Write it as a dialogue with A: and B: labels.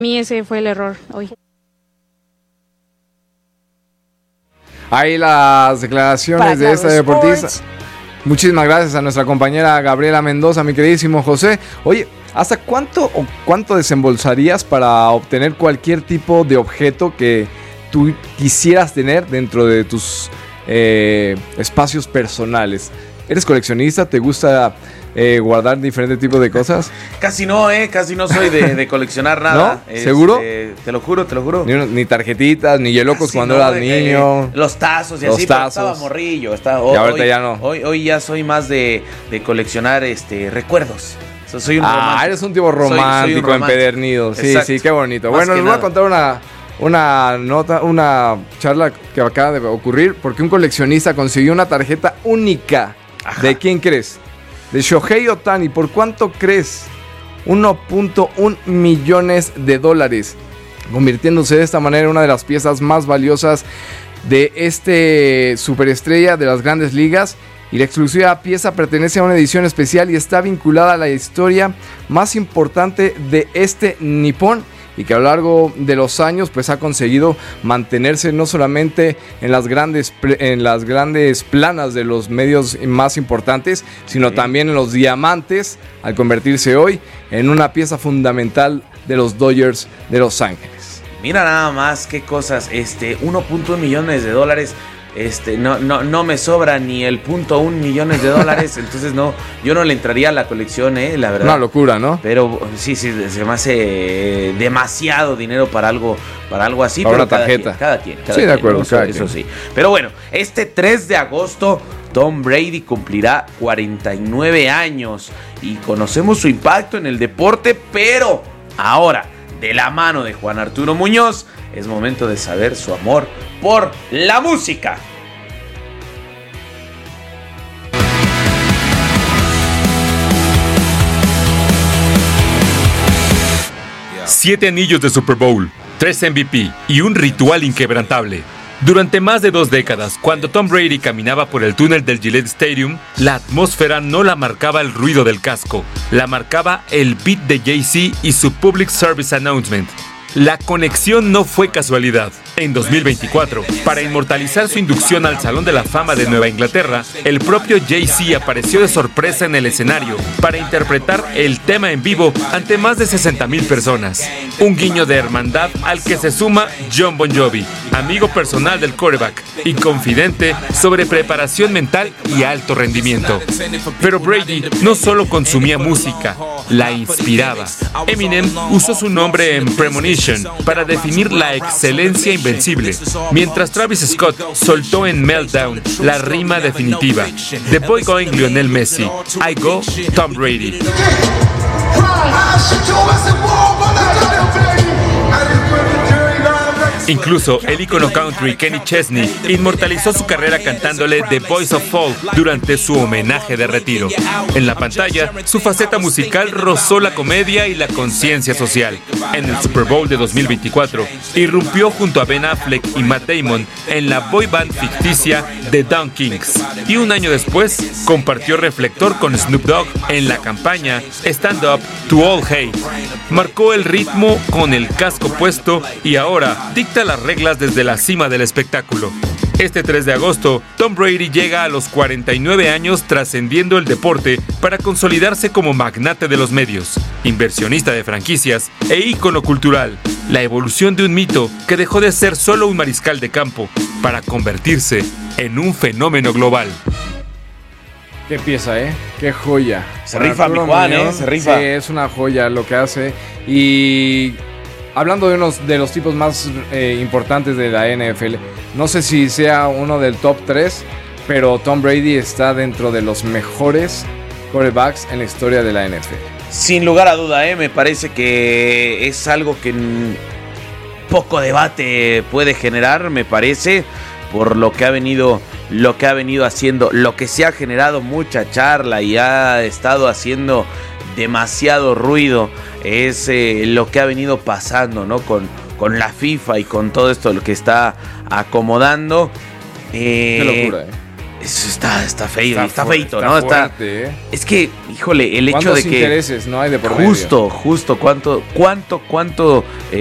A: mí ese fue el error hoy.
B: Ahí las declaraciones de esta deportista. Muchísimas gracias a nuestra compañera Gabriela Mendoza, mi queridísimo José. Oye, ¿hasta cuánto desembolsarías para obtener cualquier tipo de objeto que tú quisieras tener dentro de tus espacios personales? ¿Eres coleccionista? ¿Te gusta guardar diferentes tipos de cosas?
C: Casi no soy de coleccionar nada.
B: ¿No? ¿Seguro?
C: Te lo juro.
B: Ni tarjetitas, ni yelocos cuando eras niño.
C: Los tazos y
B: los
C: así,
B: tazos.
C: Pero estaba morrillo.
B: Y ahorita ya no.
C: Hoy ya soy más de coleccionar recuerdos. Soy un romántico.
B: Eres un tipo romántico, soy empedernido. Sí, qué bonito.
C: Más
B: bueno, les voy a contar una charla que acaba de ocurrir porque un coleccionista consiguió una tarjeta única. Ajá. ¿De quién crees? De Shohei Ohtani. ¿Por cuánto crees? 1.1 millones de dólares, convirtiéndose de esta manera en una de las piezas más valiosas de este superestrella de las grandes ligas. Y la exclusiva pieza pertenece a una edición especial y está vinculada a la historia más importante de este nipón, y que a lo largo de los años pues ha conseguido mantenerse no solamente en las grandes planas de los medios más importantes, sino también en los diamantes, al convertirse hoy en una pieza fundamental de los Dodgers de Los Ángeles.
C: Mira nada más qué cosas, 1.1 millones de dólares. No me sobra ni el 0.1 millones de dólares. Entonces yo no le entraría a la colección, la verdad.
B: Una locura, ¿no?
C: Pero sí, se me hace demasiado dinero para algo así.
B: Para una tarjeta.
C: Cada quien.
B: Sí, de acuerdo,
C: eso sí. Pero bueno, 3 de agosto Tom Brady cumplirá 49 años y conocemos su impacto en el deporte, pero ahora, de la mano de Juan Arturo Muñoz, es momento de saber su amor por la música.
D: Siete anillos de Super Bowl, 3 MVP y un ritual inquebrantable. Durante más de 2 décadas, cuando Tom Brady caminaba por el túnel del Gillette Stadium, la atmósfera no la marcaba el ruido del casco, la marcaba el beat de Jay-Z y su Public Service Announcement. La conexión no fue casualidad. En 2024, para inmortalizar su inducción al Salón de la Fama de Nueva Inglaterra, el propio Jay-Z apareció de sorpresa en el escenario para interpretar el tema en vivo ante más de 60,000 personas. Un guiño de hermandad al que se suma Jon Bon Jovi, amigo personal del quarterback y confidente sobre preparación mental y alto rendimiento. Pero Brady no solo consumía música, la inspiraba. Eminem usó su nombre en Premonition para definir la excelencia invencible, mientras Travis Scott soltó en Meltdown la rima definitiva: The Boy Going Lionel Messi, I Go Tom Brady. Incluso el ícono country Kenny Chesney inmortalizó su carrera cantándole The Voice of Folk durante su homenaje de retiro. En la pantalla, su faceta musical rozó la comedia y la conciencia social. En el Super Bowl de 2024, irrumpió junto a Ben Affleck y Matt Damon en la boy band ficticia The Down Kings. Y un año después, compartió reflector con Snoop Dogg en la campaña Stand Up to All Hate. Marcó el ritmo con el casco puesto y ahora dicta las reglas desde la cima del espectáculo. Este 3 de agosto, Tom Brady llega a los 49 años trascendiendo el deporte para consolidarse como magnate de los medios, inversionista de franquicias e ícono cultural. La evolución de un mito que dejó de ser solo un mariscal de campo para convertirse en un fenómeno global.
B: Qué pieza, qué joya.
C: Se rifa mi Juan, se rifa.
B: Sí, es una joya lo que hace. Y hablando de uno de los tipos más importantes de la NFL, no sé si sea uno del top 3, pero Tom Brady está dentro de los mejores quarterbacks en la historia de la NFL.
C: Sin lugar a duda, me parece que es algo que poco debate puede generar, me parece, por lo que ha venido haciendo, lo que se ha generado mucha charla y ha estado haciendo demasiado ruido, es lo que ha venido pasando, ¿no? Con la FIFA y con todo esto lo que está acomodando.
B: Qué locura,
C: Eso está feo, está feito,
B: está
C: ¿no?
B: fuerte,
C: Es que, híjole, el hecho
B: ¿Cuántos
C: de que
B: intereses no hay de por
C: justo, cuánto